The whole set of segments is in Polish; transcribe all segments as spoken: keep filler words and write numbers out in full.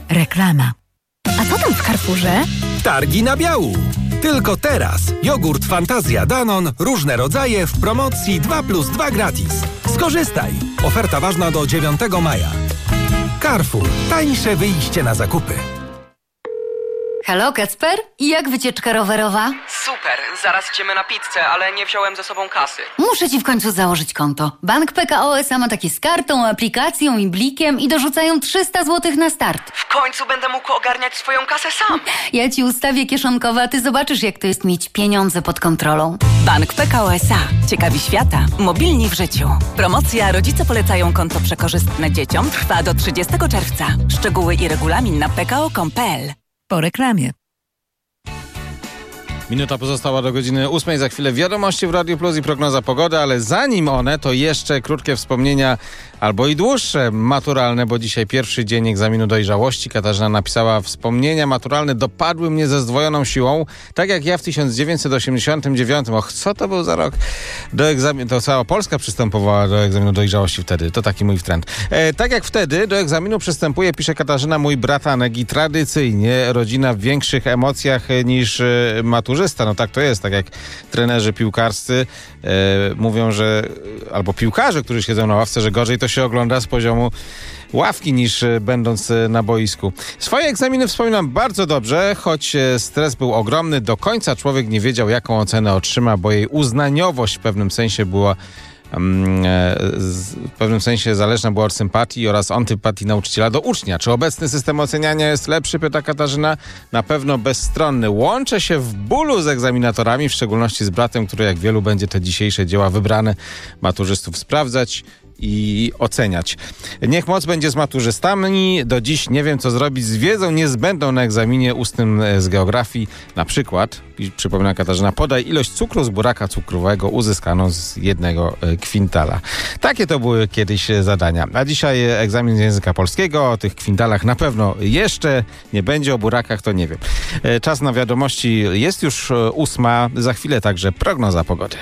Reklama. A co tam w Carrefourze? Targi na biału. Tylko teraz. Jogurt Fantazja Danon, różne rodzaje w promocji dwa plus dwa gratis. Skorzystaj. Oferta ważna do dziewiątego maja. Carrefour. Tańsze wyjście na zakupy. Halo, Kacper? I jak wycieczka rowerowa? Super, zaraz idziemy na pizzę, ale nie wziąłem ze sobą kasy. Muszę ci w końcu założyć konto. Bank P K O S A ma takie z kartą, aplikacją i blikiem i dorzucają trzysta złotych na start. W końcu będę mógł ogarniać swoją kasę sam. Ja ci ustawię kieszonkowe, a ty zobaczysz, jak to jest mieć pieniądze pod kontrolą. Bank P K O S A. Ciekawi świata. Mobilni w życiu. Promocja Rodzice polecają konto przekorzystne dzieciom trwa do trzydziestego czerwca. Szczegóły i regulamin na p k o kropka com kropka p l. Po reklamie. Minuta pozostała do godziny ósmej. Za chwilę wiadomości w Radio Plus i prognoza pogody, ale zanim one, to jeszcze krótkie wspomnienia albo i dłuższe maturalne, bo dzisiaj pierwszy dzień egzaminu dojrzałości. Katarzyna napisała: wspomnienia maturalne dopadły mnie ze zdwojoną siłą, tak jak ja w tysiąc dziewięćset osiemdziesiątym dziewiątym. Och, co to był za rok? Do egzaminu, to cała Polska przystępowała do egzaminu dojrzałości wtedy. To taki mój trend. E, tak jak wtedy do egzaminu przystępuje, pisze Katarzyna, mój bratanek i tradycyjnie rodzina w większych emocjach niż e, maturzysta. No tak to jest, tak jak trenerzy piłkarscy e, mówią, że albo piłkarze, którzy siedzą na ławce, że gorzej to się ogląda z poziomu ławki niż będąc na boisku. Swoje egzaminy wspominam bardzo dobrze, choć stres był ogromny. Do końca człowiek nie wiedział, jaką ocenę otrzyma, bo jej uznaniowość w pewnym sensie była w pewnym sensie zależna była od sympatii oraz antypatii nauczyciela do ucznia. Czy obecny system oceniania jest lepszy? Pyta Katarzyna. Na pewno bezstronny. Łączę się w bólu z egzaminatorami, w szczególności z bratem, który jak wielu będzie te dzisiejsze dzieła wybrane maturzystów sprawdzać i oceniać. Niech moc będzie z maturzystami. Do dziś nie wiem, co zrobić z wiedzą niezbędną na egzaminie ustnym z geografii. Na przykład, przypomina Katarzyna, podaj ilość cukru z buraka cukrowego uzyskaną z jednego kwintala. Takie to były kiedyś zadania. A dzisiaj egzamin z języka polskiego. O tych kwintalach na pewno jeszcze nie będzie, o burakach to nie wiem. Czas na wiadomości jest już ósma. Za chwilę także prognoza pogody.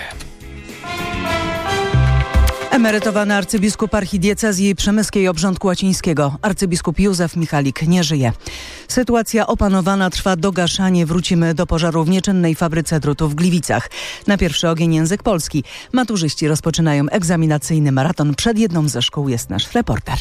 Emerytowany arcybiskup archidiecezji przemyskiej Obrządku Łacińskiego, arcybiskup Józef Michalik, nie żyje. Sytuacja opanowana, trwa dogaszanie. Wrócimy do pożaru w nieczynnej fabryce drutu w Gliwicach. Na pierwszy ogień język polski. Maturzyści rozpoczynają egzaminacyjny maraton. Przed jedną ze szkół jest nasz reporter.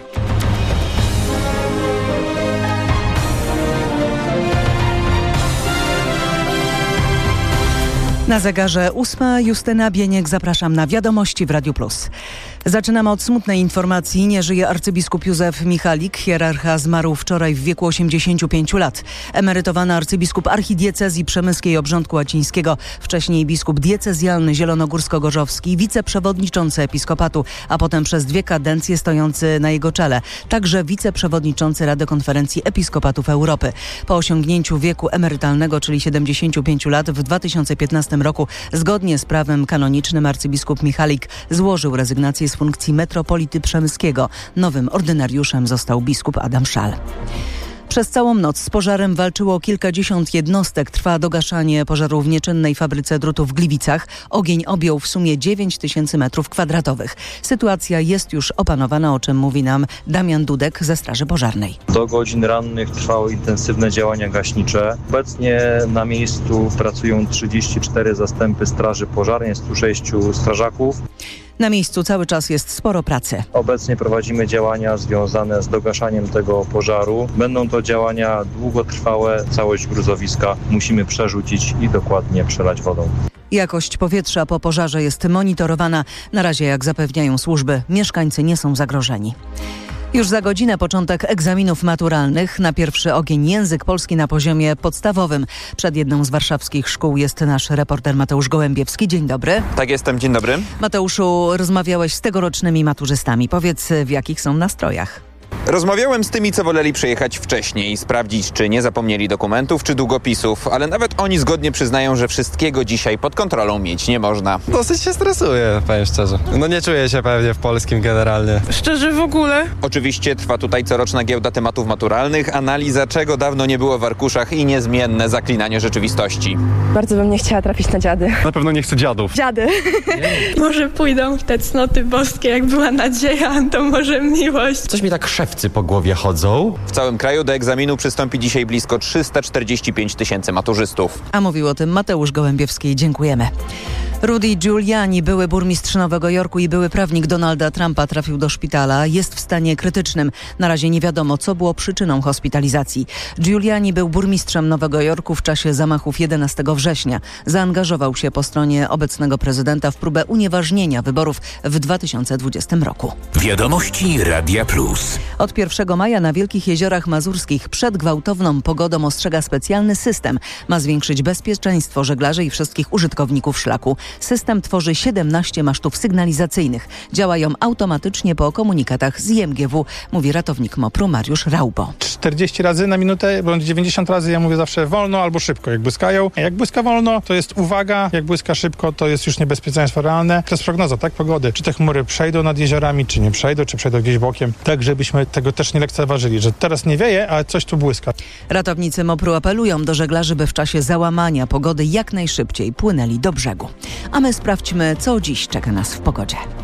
Na zegarze ósma. Justyna Bieniek, zapraszam na wiadomości w Radiu Plus. Zaczynamy od smutnej informacji. Nie żyje arcybiskup Józef Michalik. Hierarcha zmarł wczoraj w wieku osiemdziesięciu pięciu lat. Emerytowany arcybiskup archidiecezji przemyskiej Obrządku Łacińskiego, wcześniej biskup diecezjalny zielonogórsko-gorzowski, wiceprzewodniczący episkopatu, a potem przez dwie kadencje stojący na jego czele. Także wiceprzewodniczący Rady Konferencji Episkopatów Europy. Po osiągnięciu wieku emerytalnego, czyli siedemdziesięciu pięciu lat, w dwa tysiące piętnastym roku, zgodnie z prawem kanonicznym, arcybiskup Michalik złożył rezygnację z funkcji metropolity przemyskiego. Nowym ordynariuszem został biskup Adam Szal. Przez całą noc z pożarem walczyło kilkadziesiąt jednostek. Trwa dogaszanie pożaru w nieczynnej fabryce drutu w Gliwicach. Ogień objął w sumie dziewięć tysięcy metrów kwadratowych. Sytuacja jest już opanowana, o czym mówi nam Damian Dudek ze Straży Pożarnej. Do godzin rannych trwały intensywne działania gaśnicze. Obecnie na miejscu pracują trzydzieści cztery zastępy Straży Pożarnej, stu sześciu strażaków. Na miejscu cały czas jest sporo pracy. Obecnie prowadzimy działania związane z dogaszaniem tego pożaru. Będą to działania długotrwałe. Całość gruzowiska musimy przerzucić i dokładnie przelać wodą. Jakość powietrza po pożarze jest monitorowana. Na razie, jak zapewniają służby, mieszkańcy nie są zagrożeni. Już za godzinę początek egzaminów maturalnych. Na pierwszy ogień język polski na poziomie podstawowym. Przed jedną z warszawskich szkół jest nasz reporter Mateusz Gołębiewski. Dzień dobry. Tak, jestem. Dzień dobry. Mateuszu, rozmawiałeś z tegorocznymi maturzystami. Powiedz, w jakich są nastrojach? Rozmawiałem z tymi, co woleli przyjechać wcześniej, sprawdzić, czy nie zapomnieli dokumentów, czy długopisów, ale nawet oni zgodnie przyznają, że wszystkiego dzisiaj pod kontrolą mieć nie można. Dosyć się stresuję, powiem szczerze. No nie czuję się pewnie w polskim generalnie. Szczerze w ogóle? Oczywiście trwa tutaj coroczna giełda tematów maturalnych, analiza czego dawno nie było w arkuszach i niezmienne zaklinanie rzeczywistości. Bardzo bym nie chciała trafić na dziady. Na pewno nie chcę dziadów. Dziady. Może pójdą w te cnoty boskie, jak była nadzieja, to może miłość. Coś mi tak szewcy po głowie chodzą. W całym kraju do egzaminu przystąpi dzisiaj blisko trzysta czterdzieści pięć tysięcy maturzystów. A mówił o tym Mateusz Gołębiewski. Dziękujemy. Rudy Giuliani, były burmistrz Nowego Jorku i były prawnik Donalda Trumpa, trafił do szpitala. Jest w stanie krytycznym. Na razie nie wiadomo, co było przyczyną hospitalizacji. Giuliani był burmistrzem Nowego Jorku w czasie zamachów jedenastego września. Zaangażował się po stronie obecnego prezydenta w próbę unieważnienia wyborów w dwa tysiące dwudziestym roku. Wiadomości Radia Plus. Od pierwszego maja na Wielkich Jeziorach Mazurskich przed gwałtowną pogodą ostrzega specjalny system. Ma zwiększyć bezpieczeństwo żeglarzy i wszystkich użytkowników szlaku. System tworzy siedemnaście masztów sygnalizacyjnych. Działają automatycznie po komunikatach z I M G W, mówi ratownik MOPR-u Mariusz Raubo. czterdzieści razy na minutę, bądź dziewięćdziesiąt razy, ja mówię zawsze wolno albo szybko, jak błyskają. Jak błyska wolno, to jest uwaga, jak błyska szybko, to jest już niebezpieczeństwo realne. To jest prognoza, tak, pogody. Czy te chmury przejdą nad jeziorami, czy nie przejdą, czy przejdą gdzieś bokiem. Tak, żebyśmy tego też nie lekceważyli, że teraz nie wieje, ale coś tu błyska. Ratownicy MOPR-u apelują do żeglarzy, by w czasie załamania pogody jak najszybciej płynęli do brzegu. A my sprawdźmy, co dziś czeka nas w pogodzie.